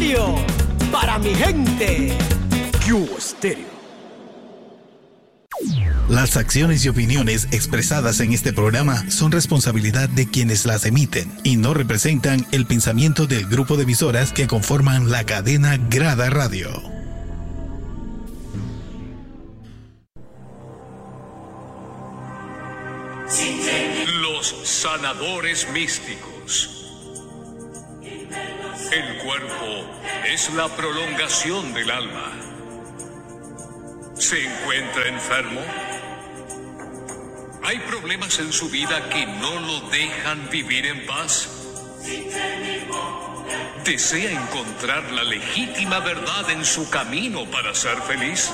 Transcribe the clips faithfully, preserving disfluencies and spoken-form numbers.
radio para mi gente. Q Stereo. Las acciones y opiniones expresadas en este programa son responsabilidad de quienes las emiten y no representan el pensamiento del grupo de emisoras que conforman la cadena Grada Radio. Los sanadores místicos. El cuerpo es la prolongación del alma. ¿Se encuentra enfermo? ¿Hay problemas en su vida que no lo dejan vivir en paz? ¿Desea encontrar la legítima verdad en su camino para ser feliz?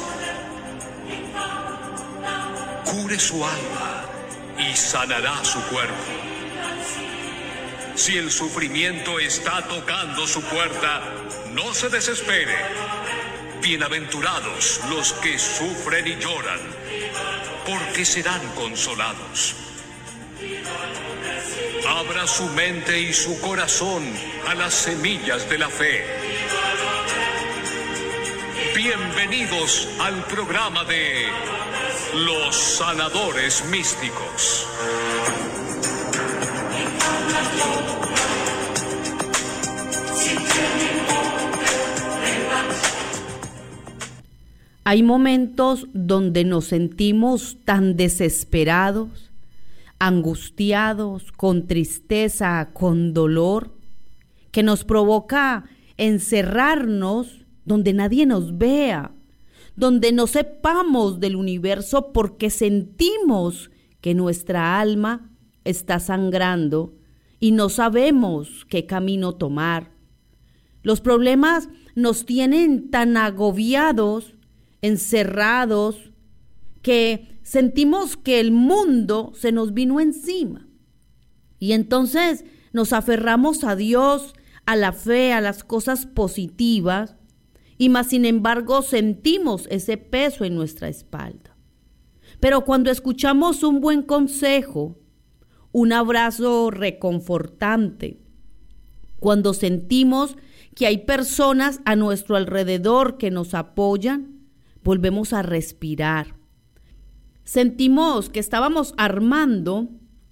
Cure su alma y sanará su cuerpo. Si el sufrimiento está tocando su puerta, no se desespere. Bienaventurados los que sufren y lloran, porque serán consolados. Abra su mente y su corazón a las semillas de la fe. Bienvenidos al programa de Los Sanadores Místicos. Hay momentos donde nos sentimos tan desesperados, angustiados, con tristeza, con dolor, que nos provoca encerrarnos donde nadie nos vea, donde no sepamos del universo porque sentimos que nuestra alma está sangrando y no sabemos qué camino tomar. Los problemas nos tienen tan agobiados, encerrados, que sentimos que el mundo se nos vino encima. Y entonces nos aferramos a Dios, a la fe, a las cosas positivas, y más sin embargo sentimos ese peso en nuestra espalda. Pero cuando escuchamos un buen consejo, un abrazo reconfortante, cuando sentimos que hay personas a nuestro alrededor que nos apoyan, volvemos a respirar. Sentimos que estábamos armando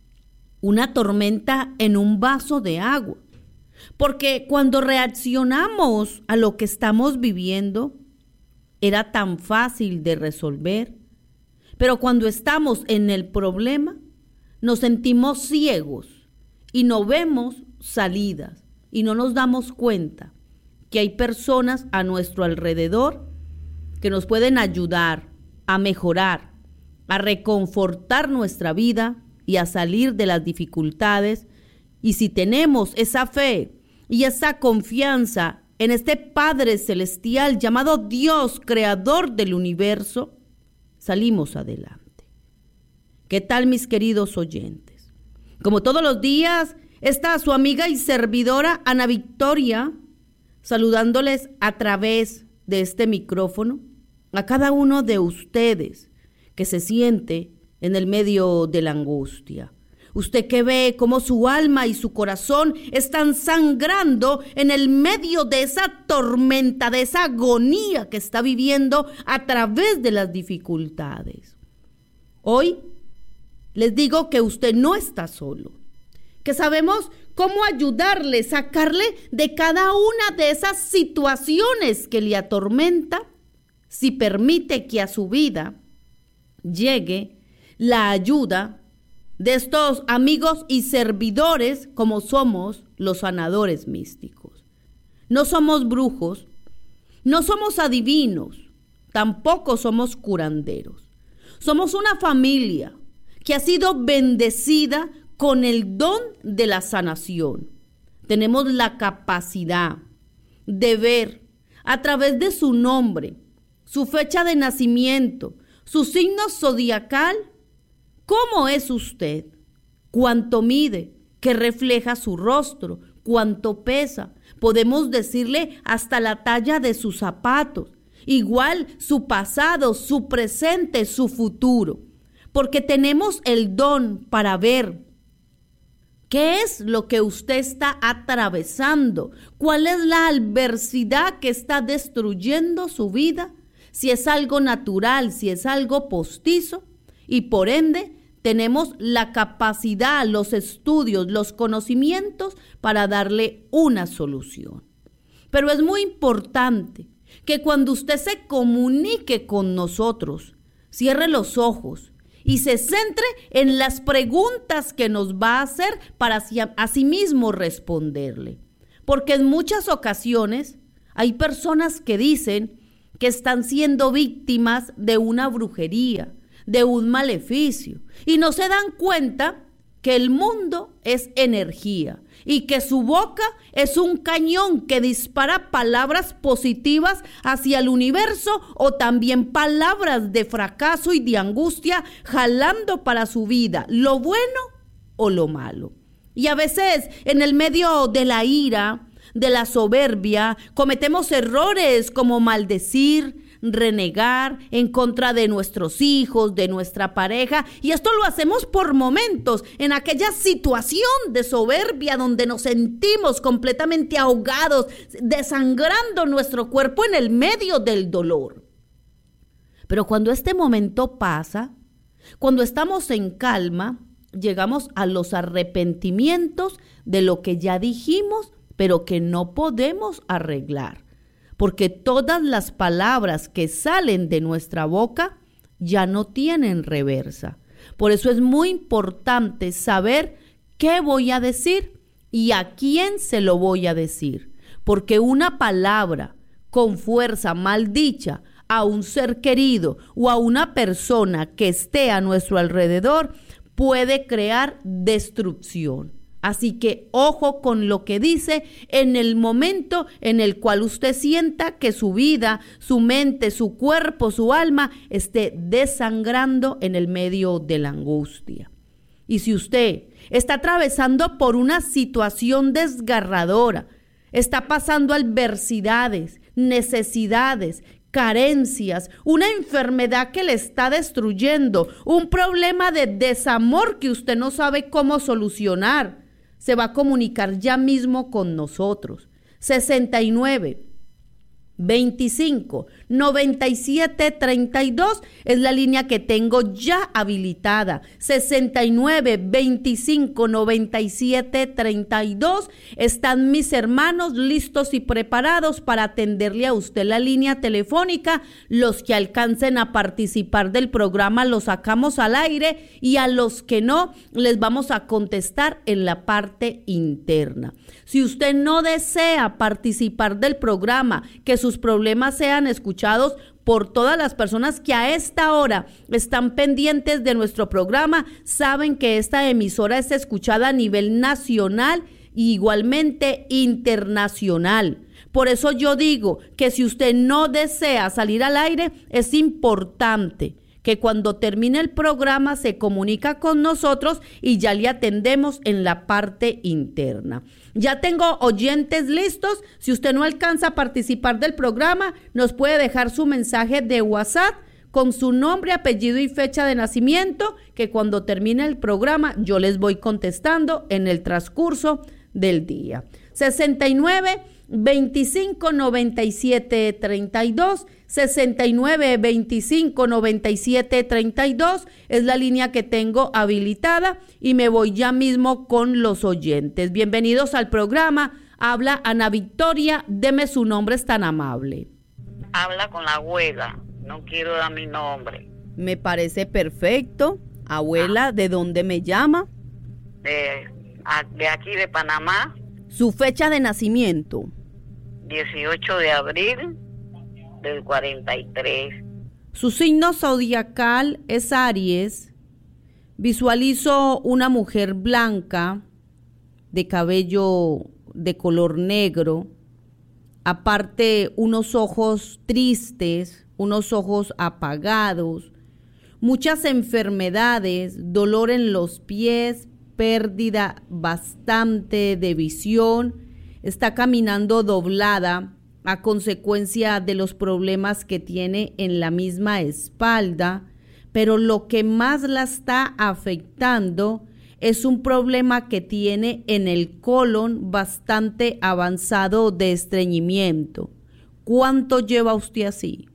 una tormenta en un vaso de agua, porque cuando reaccionamos a lo que estamos viviendo, era tan fácil de resolver, pero cuando estamos en el problema, nos sentimos ciegos y no vemos salidas y no nos damos cuenta que hay personas a nuestro alrededor que nos pueden ayudar a mejorar, a reconfortar nuestra vida y a salir de las dificultades. Y si tenemos esa fe y esa confianza en este Padre Celestial llamado Dios, Creador del universo, salimos adelante. ¿Qué tal, mis queridos oyentes? Como todos los días, está su amiga y servidora Ana Victoria, saludándoles a través de este micrófono a cada uno de ustedes que se siente en el medio de la angustia. Usted que ve cómo su alma y su corazón están sangrando en el medio de esa tormenta, de esa agonía que está viviendo a través de las dificultades. Hoy les digo que usted no está solo, que sabemos cómo ayudarle, sacarle de cada una de esas situaciones que le atormenta, si permite que a su vida llegue la ayuda de estos amigos y servidores como somos los sanadores místicos. No somos brujos, no somos adivinos, tampoco somos curanderos. Somos una familia que ha sido bendecida con el don de la sanación. Tenemos la capacidad de ver a través de su nombre, su fecha de nacimiento, su signo zodiacal, cómo es usted, cuánto mide, qué refleja su rostro, cuánto pesa. Podemos decirle hasta la talla de sus zapatos, igual su pasado, su presente, su futuro, porque tenemos el don para ver ¿Qué es lo que usted está atravesando? ¿Cuál es la adversidad que está destruyendo su vida? Si es algo natural, si es algo postizo, y por ende tenemos la capacidad, los estudios, los conocimientos para darle una solución. Pero es muy importante que cuando usted se comunique con nosotros, cierre los ojos y se centre en las preguntas que nos va a hacer para así mismo responderle. Porque en muchas ocasiones hay personas que dicen que están siendo víctimas de una brujería, de un maleficio, y no se dan cuenta que el mundo es energía y que su boca es un cañón que dispara palabras positivas hacia el universo o también palabras de fracaso y de angustia, jalando para su vida lo bueno o lo malo. Y a veces en el medio de la ira, de la soberbia, cometemos errores como maldecir, renegar en contra de nuestros hijos, de nuestra pareja, y esto lo hacemos por momentos, en aquella situación de soberbia donde nos sentimos completamente ahogados, desangrando nuestro cuerpo en el medio del dolor. Pero cuando este momento pasa, cuando estamos en calma, llegamos a los arrepentimientos de lo que ya dijimos, pero que no podemos arreglar. Porque todas las palabras que salen de nuestra boca ya no tienen reversa. Por eso es muy importante saber qué voy a decir y a quién se lo voy a decir. Porque una palabra con fuerza mal dicha a un ser querido o a una persona que esté a nuestro alrededor puede crear destrucción. Así que ojo con lo que dice en el momento en el cual usted sienta que su vida, su mente, su cuerpo, su alma esté desangrando en el medio de la angustia. Y si usted está atravesando por una situación desgarradora, está pasando adversidades, necesidades, carencias, una enfermedad que le está destruyendo, un problema de desamor que usted no sabe cómo solucionar, se va a comunicar ya mismo con nosotros. sesenta y nueve, veinticinco, noventa y siete, treinta y dos es la línea que tengo ya habilitada. sesenta y nueve, veinticinco, noventa y siete, treinta y dos están mis hermanos listos y preparados para atenderle a usted la línea telefónica. Los que alcancen a participar del programa los sacamos al aire y a los que no les vamos a contestar en la parte interna. Si usted no desea participar del programa, que sus problemas sean escuchados por todas las personas que a esta hora están pendientes de nuestro programa, saben que esta emisora es escuchada a nivel nacional e igualmente internacional. Por eso yo digo que si usted no desea salir al aire, es importante que cuando termine el programa se comunica con nosotros y ya le atendemos en la parte interna. Ya tengo oyentes listos. Si usted no alcanza a participar del programa, nos puede dejar su mensaje de WhatsApp con su nombre, apellido y fecha de nacimiento, que cuando termine el programa yo les voy contestando en el transcurso del día. sesenta y nueve, veinticinco, noventa y siete, treinta y dos, sesenta y nueve, veinticinco, noventa y siete, treinta y dos es la línea que tengo habilitada y me voy ya mismo con los oyentes. Bienvenidos al programa. Habla Ana Victoria, deme su nombre, es tan amable. Habla con la abuela, no quiero dar mi nombre. Me parece perfecto. Abuela, ah. ¿De dónde me llama? De, de aquí de Panamá. Su fecha de nacimiento. dieciocho de abril del cuarenta y tres. Su signo zodiacal es Aries. Visualizo una mujer blanca de cabello de color negro, aparte unos ojos tristes, unos ojos apagados, muchas enfermedades, dolor en los pies, pérdida bastante de visión, está caminando doblada a consecuencia de los problemas que tiene en la misma espalda, pero lo que más la está afectando es un problema que tiene en el colon bastante avanzado de estreñimiento. ¿Cuánto lleva usted así?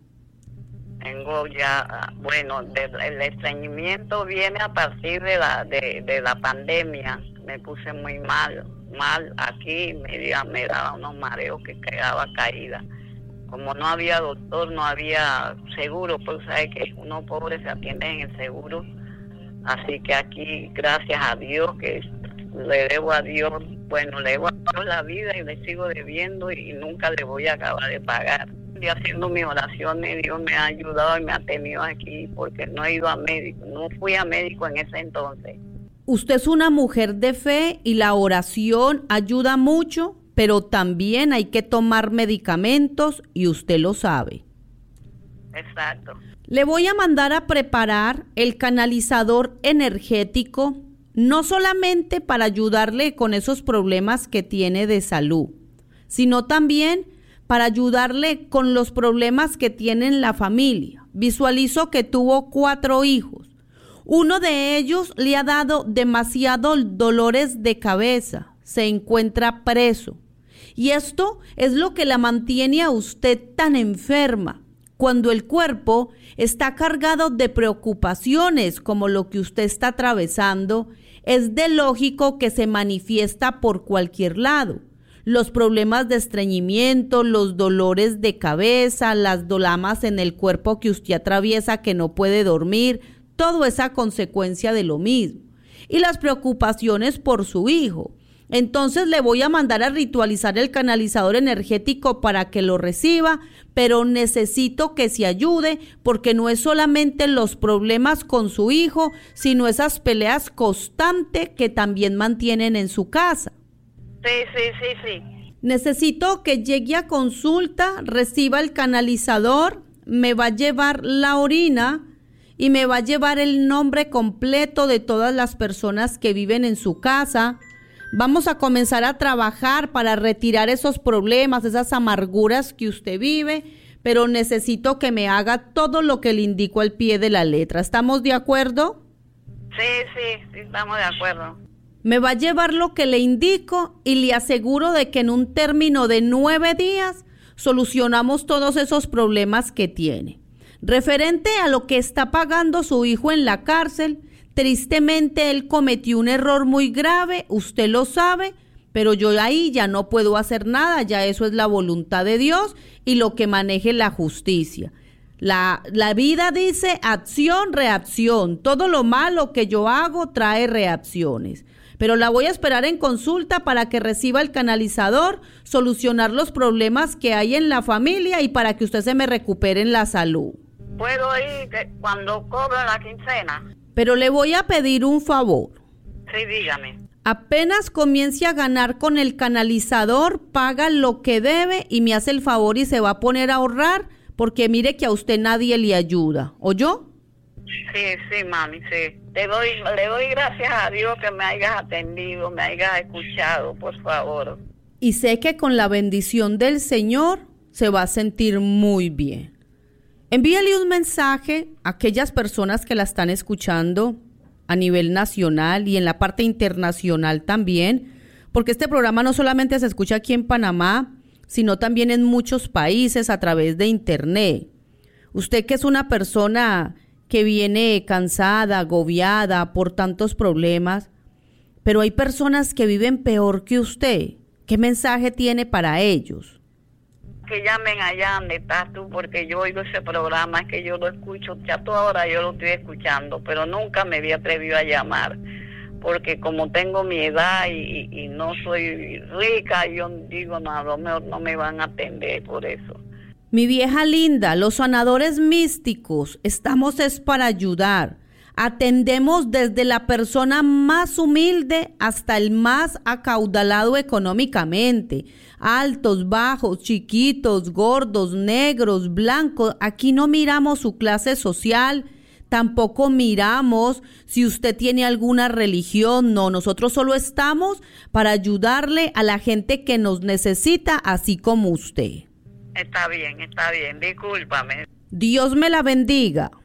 Tengo ya, bueno, de, el estreñimiento viene a partir de la de, de la pandemia. Me puse muy mal, mal aquí, me, me daba unos mareos que quedaba caída. Como no había doctor, no había seguro, pues sabe que uno pobre se atiende en el seguro. Así que aquí, gracias a Dios, que le debo a Dios, bueno, le debo a Dios la vida y le sigo debiendo y nunca le voy a acabar de pagar. Y haciendo mis oraciones, Dios me ha ayudado y me ha tenido aquí porque no he ido a médico, no fui a médico en ese entonces. Usted es una mujer de fe y la oración ayuda mucho, pero también hay que tomar medicamentos y usted lo sabe. Exacto. Le voy a mandar a preparar el canalizador energético, no solamente para ayudarle con esos problemas que tiene de salud, sino también para ayudarle con los problemas que tiene en la familia. Visualizo que tuvo cuatro hijos. Uno de ellos le ha dado demasiados dolores de cabeza, se encuentra preso. Y esto es lo que la mantiene a usted tan enferma, cuando el cuerpo está cargado de preocupaciones como lo que usted está atravesando. Es de lógico que se manifiesta por cualquier lado. Los problemas de estreñimiento, los dolores de cabeza, las dolamas en el cuerpo que usted atraviesa, que no puede dormir, todo es a consecuencia de lo mismo. Y las preocupaciones por su hijo. Entonces le voy a mandar a ritualizar el canalizador energético para que lo reciba, pero necesito que se ayude porque no es solamente los problemas con su hijo, sino esas peleas constantes que también mantienen en su casa. Sí, sí, sí, sí. Necesito que llegue a consulta, reciba el canalizador, me va a llevar la orina y me va a llevar el nombre completo de todas las personas que viven en su casa. Vamos a comenzar a trabajar para retirar esos problemas, esas amarguras que usted vive, pero necesito que me haga todo lo que le indico al pie de la letra. ¿Estamos de acuerdo? Sí, sí, sí, estamos de acuerdo. Me va a llevar lo que le indico y le aseguro de que en un término de nueve días solucionamos todos esos problemas que tiene. Referente a lo que está pagando su hijo en la cárcel, tristemente él cometió un error muy grave, usted lo sabe, pero yo ahí ya no puedo hacer nada, ya eso es la voluntad de Dios y lo que maneje la justicia. La, la vida dice acción, reacción, todo lo malo que yo hago trae reacciones. Pero la voy a esperar en consulta para que reciba el canalizador, solucionar los problemas que hay en la familia y para que usted se me recupere en la salud. ¿Puedo ir cuando cobro la quincena? Pero le voy a pedir un favor. Sí, dígame. Apenas comience a ganar con el canalizador, paga lo que debe y me hace el favor y se va a poner a ahorrar, porque mire que a usted nadie le ayuda. ¿Oyó? Sí, sí, mami, sí. Te doy, le doy gracias a Dios que me hayas atendido, me hayas escuchado, por favor. Y sé que con la bendición del Señor se va a sentir muy bien. Envíale un mensaje a aquellas personas que la están escuchando a nivel nacional y en la parte internacional también, porque este programa no solamente se escucha aquí en Panamá, sino también en muchos países a través de internet. Usted que es una persona que viene cansada, agobiada por tantos problemas, pero hay personas que viven peor que usted. ¿Qué mensaje tiene para ellos? Que llamen allá donde estás tú, porque yo oigo ese programa, que yo lo escucho, ya toda hora yo lo estoy escuchando, pero nunca me había atrevido a llamar, porque como tengo mi edad y, y, y no soy rica, yo digo, no, a lo mejor no me van a atender por eso. Mi vieja linda, los sanadores místicos, estamos es para ayudar. Atendemos desde la persona más humilde hasta el más acaudalado económicamente. Altos, bajos, chiquitos, gordos, negros, blancos. Aquí no miramos su clase social, tampoco miramos si usted tiene alguna religión. No, nosotros solo estamos para ayudarle a la gente que nos necesita, así como usted. Está bien, está bien, discúlpame. Dios me la bendiga.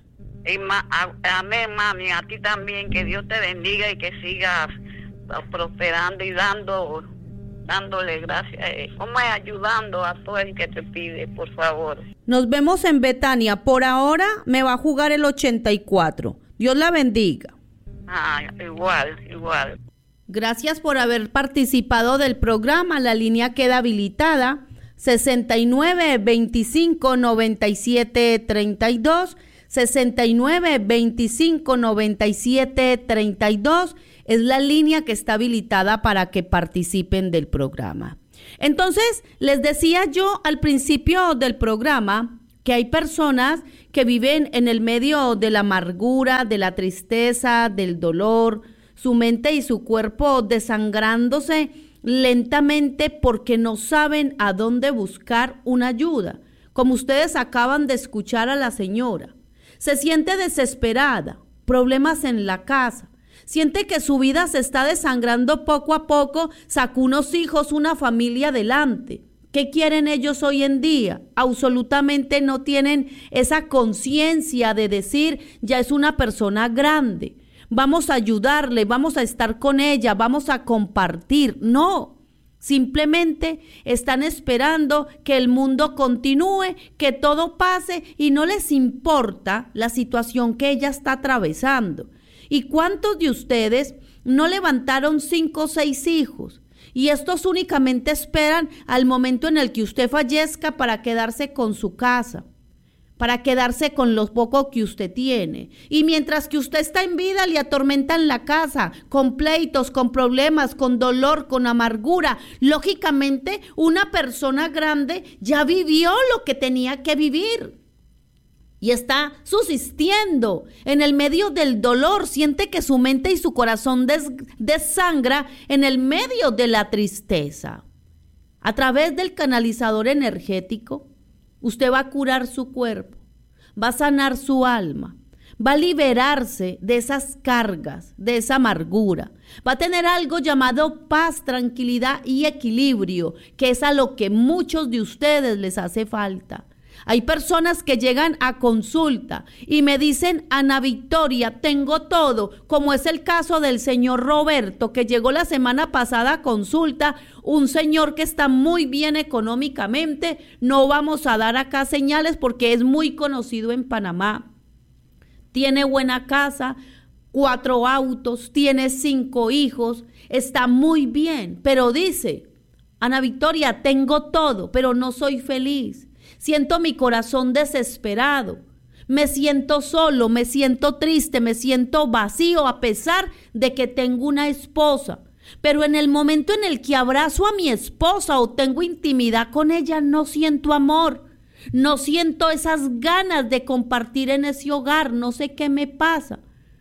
Y ma, a, amén, mami, a ti también, que Dios te bendiga y que sigas prosperando y dando, dándole gracias, como es ayudando a todo el que te pide, por favor. Nos vemos en Betania. Por ahora me va a jugar el ochenta y cuatro. Dios la bendiga. Ah, igual, igual. Gracias por haber participado del programa. La línea queda habilitada. sesenta y nueve, veinticinco, noventa y siete, treinta y dos. sesenta y nueve, veinticinco, noventa y siete, treinta y dos. Es la línea que está habilitada para que participen del programa. Entonces, les decía yo al principio del programa que hay personas que viven en el medio de la amargura, de la tristeza, del dolor, su mente y su cuerpo desangrándose lentamente porque no saben a dónde buscar una ayuda, como ustedes acaban de escuchar a la señora. Se siente desesperada, problemas en la casa, siente que su vida se está desangrando poco a poco, sacó unos hijos, una familia adelante. ¿Qué quieren ellos hoy en día? Absolutamente no tienen esa conciencia de decir, ya es una persona grande, vamos a ayudarle, vamos a estar con ella, vamos a compartir. No, simplemente están esperando que el mundo continúe, que todo pase y no les importa la situación que ella está atravesando. ¿Y cuántos de ustedes no levantaron cinco o seis hijos? Y estos únicamente esperan al momento en el que usted fallezca para quedarse con su casa, para quedarse con lo poco que usted tiene. Y mientras que usted está en vida, le atormentan la casa, con pleitos, con problemas, con dolor, con amargura. Lógicamente, una persona grande ya vivió lo que tenía que vivir. Y está subsistiendo en el medio del dolor, siente que su mente y su corazón des- desangra en el medio de la tristeza. A través del canalizador energético, usted va a curar su cuerpo, va a sanar su alma, va a liberarse de esas cargas, de esa amargura. Va a tener algo llamado paz, tranquilidad y equilibrio, que es a lo que muchos de ustedes les hace falta. Hay personas que llegan a consulta y me dicen, Ana Victoria, tengo todo, como es el caso del señor Roberto, que llegó la semana pasada a consulta, un señor que está muy bien económicamente. No vamos a dar acá señales porque es muy conocido en Panamá. Tiene buena casa, cuatro autos, tiene cinco hijos, está muy bien, pero dice, Ana Victoria, tengo todo, pero no soy feliz. Siento mi corazón desesperado, me siento solo, me siento triste, me siento vacío a pesar de que tengo una esposa. Pero en el momento en el que abrazo a mi esposa o tengo intimidad con ella, no siento amor, no siento esas ganas de compartir en ese hogar, no sé qué me pasa.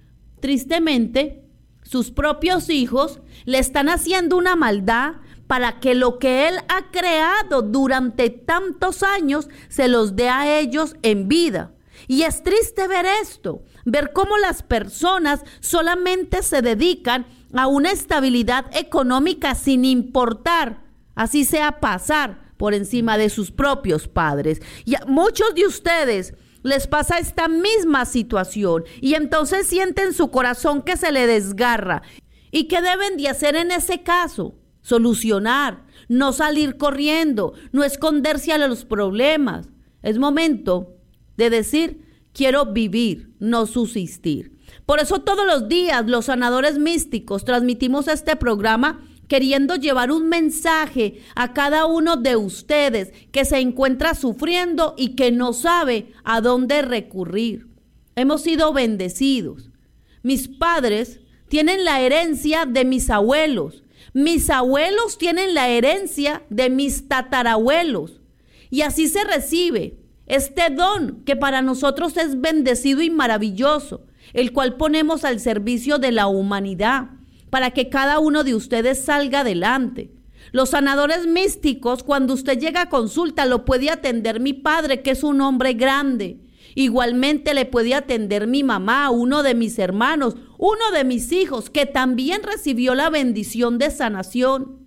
Tristemente, sus propios hijos le están haciendo una maldad para que lo que él ha creado durante tantos años se los dé a ellos en vida. Y es triste ver esto, ver cómo las personas solamente se dedican a una estabilidad económica sin importar, así sea pasar por encima de sus propios padres. Y a muchos de ustedes les pasa esta misma situación y entonces sienten su corazón que se le desgarra. ¿Y qué deben de hacer en ese caso? Solucionar, no salir corriendo, no esconderse a los problemas. Es momento de decir, quiero vivir, no subsistir. Por eso todos los días los sanadores místicos transmitimos este programa queriendo llevar un mensaje a cada uno de ustedes que se encuentra sufriendo y que no sabe a dónde recurrir. Hemos sido bendecidos. Mis padres tienen la herencia de mis abuelos. Mis abuelos tienen la herencia de mis tatarabuelos. Y así se recibe este don que para nosotros es bendecido y maravilloso, el cual ponemos al servicio de la humanidad, para que cada uno de ustedes salga adelante. Los sanadores místicos, cuando usted llega a consulta, lo puede atender mi padre, que es un hombre grande. Igualmente le puede atender mi mamá, uno de mis hermanos, uno de mis hijos, que también recibió la bendición de sanación.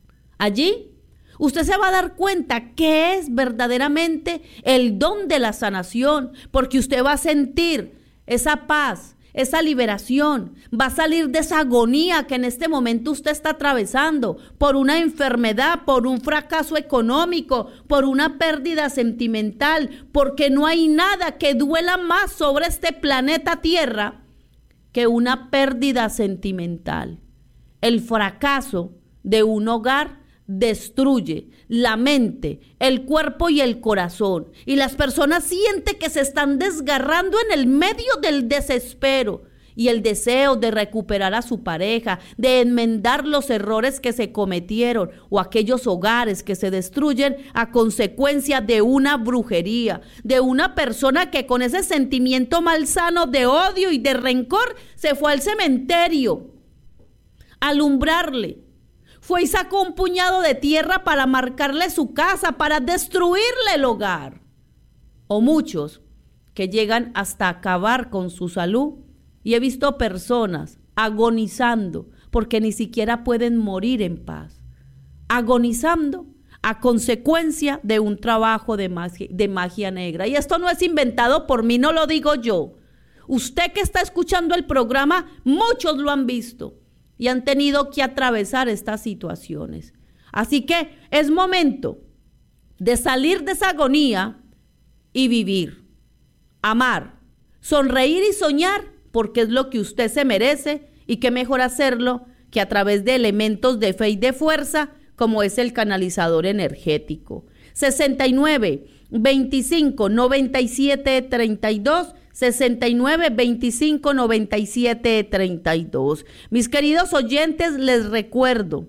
Allí, usted se va a dar cuenta que es verdaderamente el don de la sanación, porque usted va a sentir esa paz, esa liberación, va a salir de esa agonía que en este momento usted está atravesando por una enfermedad, por un fracaso económico, por una pérdida sentimental, porque no hay nada que duela más sobre este planeta Tierra que una pérdida sentimental. El fracaso de un hogar destruye la mente, el cuerpo y el corazón, y las personas sienten que se están desgarrando en el medio del desespero y el deseo de recuperar a su pareja, de enmendar los errores que se cometieron o aquellos hogares que se destruyen a consecuencia de una brujería, de una persona que con ese sentimiento malsano de odio y de rencor se fue al cementerio a alumbrarle. Fue y sacó un puñado de tierra para marcarle su casa, para destruirle el hogar. O muchos que llegan hasta acabar con su salud. Y he visto personas agonizando porque ni siquiera pueden morir en paz. Agonizando a consecuencia de un trabajo de magia, de magia negra. Y esto no es inventado por mí, no lo digo yo. Usted que está escuchando el programa, muchos lo han visto y han tenido que atravesar estas situaciones. Así que es momento de salir de esa agonía y vivir, amar, sonreír y soñar, porque es lo que usted se merece, y qué mejor hacerlo que a través de elementos de fe y de fuerza, como es el canalizador energético. sesenta y nueve, veinticinco, noventa y siete, treinta y dos, sesenta y nueve, veinticinco, noventa y siete, treinta y dos. Mis queridos oyentes, les recuerdo,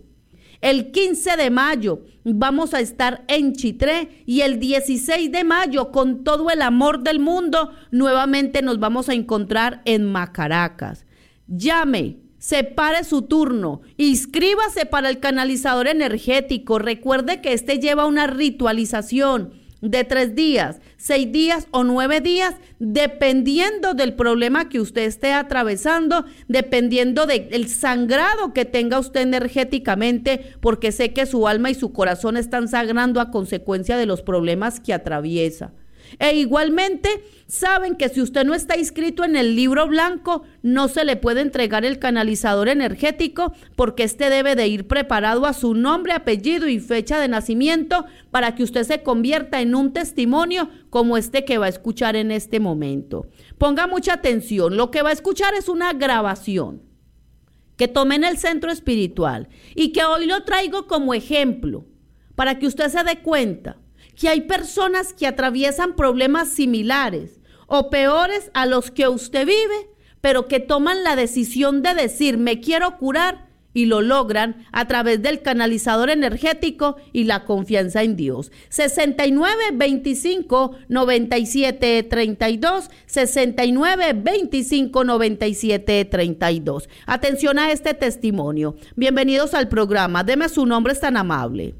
el quince de mayo vamos a estar en Chitré y el dieciséis de mayo, con todo el amor del mundo, nuevamente nos vamos a encontrar en Macaracas. Llame, separe su turno, inscríbase para el canalizador energético. Recuerde que este lleva una ritualización de tres días, seis días o nueve días, dependiendo del problema que usted esté atravesando, dependiendo del sangrado que tenga usted energéticamente, porque sé que su alma y su corazón están sangrando a consecuencia de los problemas que atraviesa. E igualmente saben que si usted no está inscrito en el libro blanco, no se le puede entregar el canalizador energético, porque este debe de ir preparado a su nombre, apellido y fecha de nacimiento para que usted se convierta en un testimonio como este que va a escuchar en este momento. Ponga mucha atención, lo que va a escuchar es una grabación que tomé en el centro espiritual y que hoy lo traigo como ejemplo para que usted se dé cuenta que hay personas que atraviesan problemas similares o peores a los que usted vive, pero que toman la decisión de decir, me quiero curar, y lo logran a través del canalizador energético y la confianza en Dios. sesenta y nueve, veinticinco, noventa y siete, treinta y dos, sesenta y nueve, veinticinco, noventa y siete, treinta y dos. Atención a este testimonio. Bienvenidos al programa. Deme su nombre, es tan amable.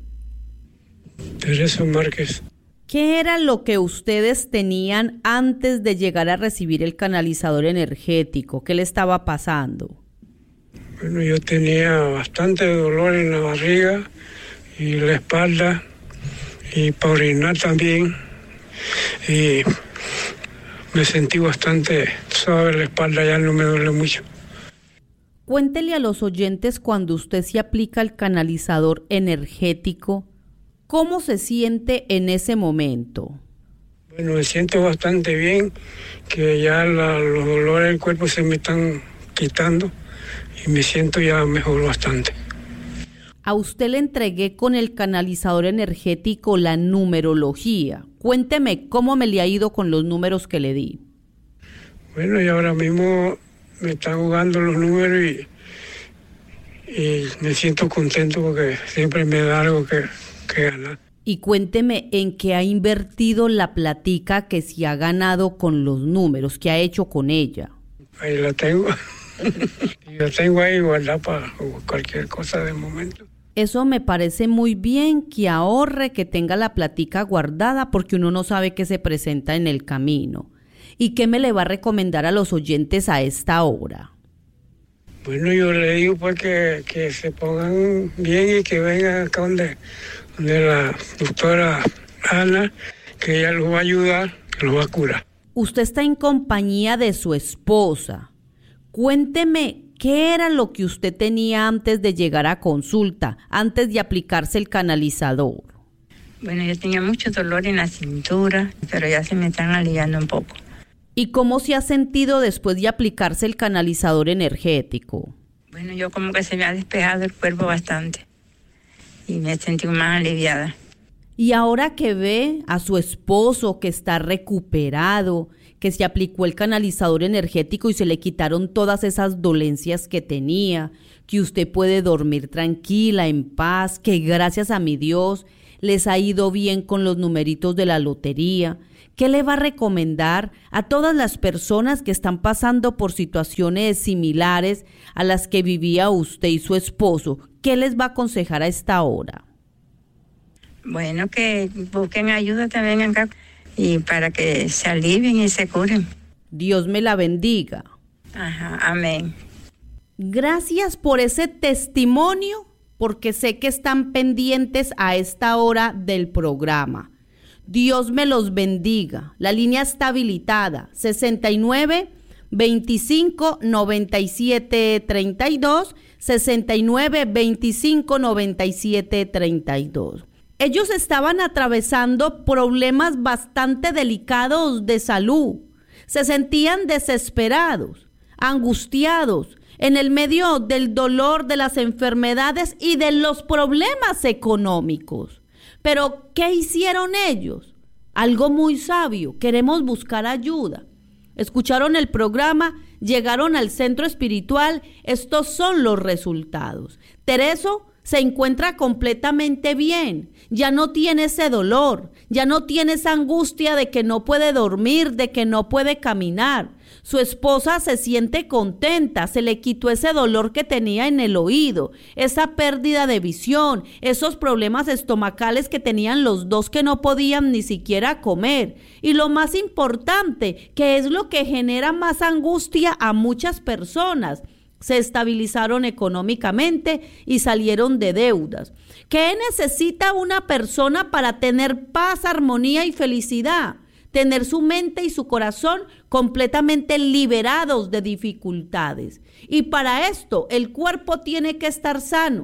Teresa Márquez. ¿Qué era lo que ustedes tenían antes de llegar a recibir el canalizador energético? ¿Qué le estaba pasando? Bueno, yo tenía bastante dolor en la barriga y la espalda, y para orinar también, y me sentí bastante suave la espalda, ya no me duele mucho. Cuéntele a los oyentes, cuando usted se aplica el canalizador energético, ¿cómo se siente en ese momento? Bueno, me siento bastante bien, que ya la, los dolores del cuerpo se me están quitando y me siento ya mejor bastante. A usted le entregué con el canalizador energético la numerología. Cuénteme cómo me le ha ido con los números que le di. Bueno, y ahora mismo me están jugando los números y, y me siento contento porque siempre me da algo que... que ganar. Y cuénteme en qué ha invertido la platica que se ha ganado con los números, qué ha hecho con ella. Ahí la tengo. La tengo ahí guardada para cualquier cosa de momento. Eso me parece muy bien, que ahorre, que tenga la platica guardada, porque uno no sabe qué se presenta en el camino. ¿Y qué me le va a recomendar a los oyentes a esta hora? Bueno, yo le digo pues que, que se pongan bien y que vengan acá donde... de la doctora Ana, que ella los va a ayudar, que los va a curar. Usted está en compañía de su esposa. Cuénteme, ¿qué era lo que usted tenía antes de llegar a consulta, antes de aplicarse el canalizador? Bueno, yo tenía mucho dolor en la cintura, pero ya se me están aliviando un poco. ¿Y cómo se ha sentido después de aplicarse el canalizador energético? Bueno, yo como que se me ha despejado el cuerpo bastante y me sentí más aliviada. Y ahora que ve a su esposo que está recuperado, que se aplicó el canalizador energético y se le quitaron todas esas dolencias que tenía, que usted puede dormir tranquila, en paz, que gracias a mi Dios les ha ido bien con los numeritos de la lotería, ¿qué le va a recomendar a todas las personas que están pasando por situaciones similares a las que vivía usted y su esposo? ¿Qué les va a aconsejar a esta hora? Bueno, que busquen ayuda también acá y para que se alivien y se curen. Dios me la bendiga. Ajá, amén. Gracias por ese testimonio, porque sé que están pendientes a esta hora del programa. Dios me los bendiga. La línea está habilitada, sesenta y nueve, veinticinco, noventa y siete, treinta y dos, sesenta y nueve, veinticinco, noventa y siete, treinta y dos. Ellos estaban atravesando problemas bastante delicados de salud. Se sentían desesperados, angustiados, en el medio del dolor, de las enfermedades y de los problemas económicos. Pero, ¿qué hicieron ellos? Algo muy sabio. Queremos buscar ayuda. Escucharon el programa, llegaron al centro espiritual. Estos son los resultados. Tereso se encuentra completamente bien, ya no tiene ese dolor, ya no tiene esa angustia de que no puede dormir, de que no puede caminar. Su esposa se siente contenta, se le quitó ese dolor que tenía en el oído, esa pérdida de visión, esos problemas estomacales que tenían los dos que no podían ni siquiera comer. Y lo más importante, que es lo que genera más angustia a muchas personas, se estabilizaron económicamente y salieron de deudas. ¿Qué necesita una persona para tener paz, armonía y felicidad? Tener su mente y su corazón completamente liberados de dificultades. Y para esto el cuerpo tiene que estar sano,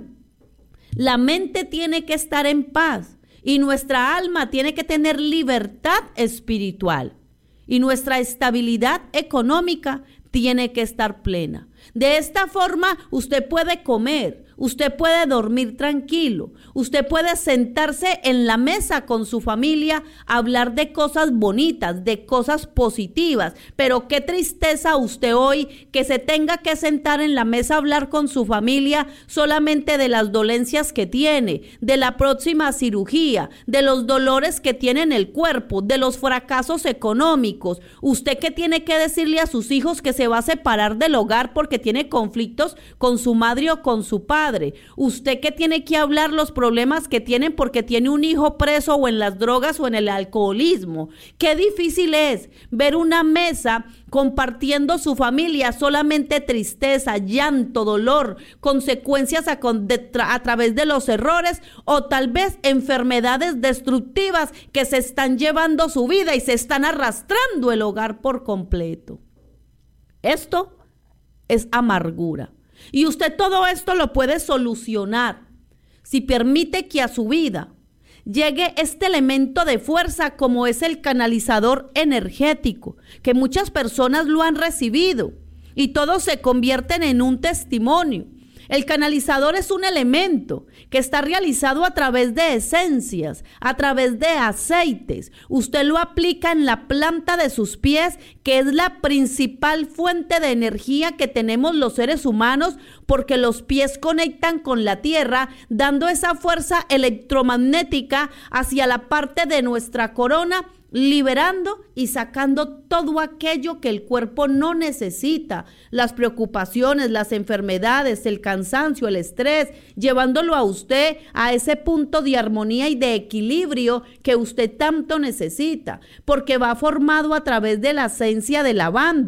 la mente tiene que estar en paz y nuestra alma tiene que tener libertad espiritual. Y nuestra estabilidad económica tiene que estar plena. De esta forma usted puede comer, usted puede dormir tranquilo, usted puede sentarse en la mesa con su familia, hablar de cosas bonitas, de cosas positivas. Pero qué tristeza usted hoy que se tenga que sentar en la mesa a hablar con su familia solamente de las dolencias que tiene, de la próxima cirugía, de los dolores que tiene en el cuerpo, de los fracasos económicos. Usted que tiene que decirle a sus hijos que se va a separar del hogar porque tiene conflictos con su madre o con su padre. Usted que tiene que hablar los problemas que tienen porque tiene un hijo preso o en las drogas o en el alcoholismo. Qué difícil es ver una mesa compartiendo su familia, solamente tristeza, llanto, dolor, consecuencias a, con, de, tra, a través de los errores o tal vez enfermedades destructivas que se están llevando su vida y se están arrastrando el hogar por completo. Esto es amargura. Y usted todo esto lo puede solucionar si permite que a su vida llegue este elemento de fuerza como es el canalizador energético, que muchas personas lo han recibido y todos se convierten en un testimonio. El canalizador es un elemento que está realizado a través de esencias, a través de aceites. Usted lo aplica en la planta de sus pies, que es la principal fuente de energía que tenemos los seres humanos, porque los pies conectan con la tierra, dando esa fuerza electromagnética hacia la parte de nuestra corona, liberando y sacando todo aquello que el cuerpo no necesita, las preocupaciones, las enfermedades, el cansancio, el estrés, llevándolo a usted a ese punto de armonía y de equilibrio que usted tanto necesita, porque va formado a través de la esencia de lavanda.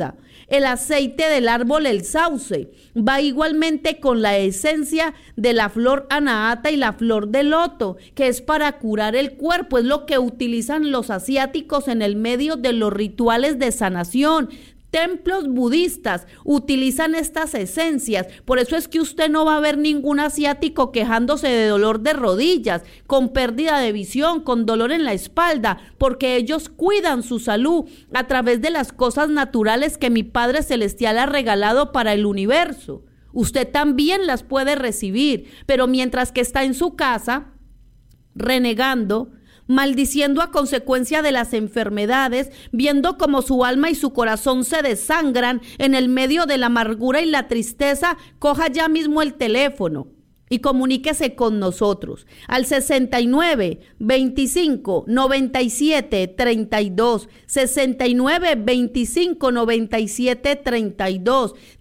El aceite del árbol el sauce va igualmente con la esencia de la flor anahata y la flor de loto, que es para curar el cuerpo. Es lo que utilizan los asiáticos en el medio de los rituales de sanación. Templos budistas utilizan estas esencias, por eso es que usted no va a ver ningún asiático quejándose de dolor de rodillas, con pérdida de visión, con dolor en la espalda, porque ellos cuidan su salud a través de las cosas naturales que mi Padre Celestial ha regalado para el universo. Usted también las puede recibir, pero mientras que está en su casa, renegando, maldiciendo a consecuencia de las enfermedades, viendo como su alma y su corazón se desangran en el medio de la amargura y la tristeza, coja ya mismo el teléfono y comuníquese con nosotros al sesenta y nueve, veinticinco, noventa y siete, treinta y dos, sesenta y nueve, veinticinco, noventa y siete, treinta y dos.